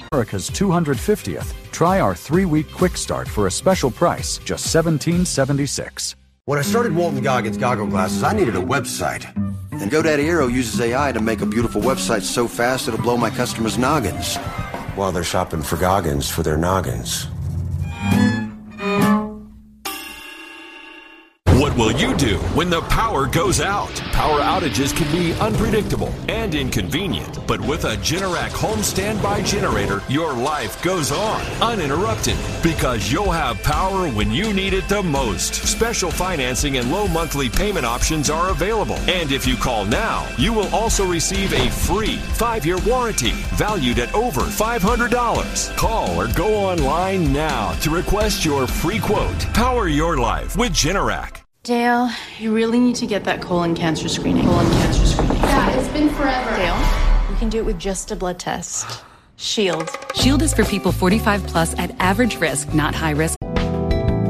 America's 250th. Try our 3-week quick start for a special price, just $17.76. When I started Walton Goggins Goggle Glasses, I needed a website. And GoDaddy Aero uses AI to make a beautiful website so fast it'll blow my customers' noggins while they're shopping for Goggins for their noggins. What will you do when the power goes out? Power outages can be unpredictable and inconvenient, but with a Generac home standby generator, your life goes on uninterrupted because you'll have power when you need it the most. Special financing and low monthly payment options are available. And if you call now, you will also receive a free 5-year warranty valued at over $500. Call or go online now to request your free quote. Power your life with Generac. Dale, you really need to get that colon cancer screening. Yeah, it's been forever. Dale, we can do it with just a blood test. Shield. Shield is for people 45 plus at average risk, not high risk,